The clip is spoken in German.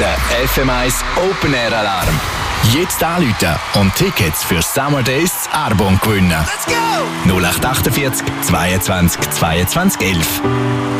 Der FM1 Open Air Alarm. Jetzt anrufen und Tickets für Summer Days Arbon gewinnen. Let's go! 0848 22 22 11.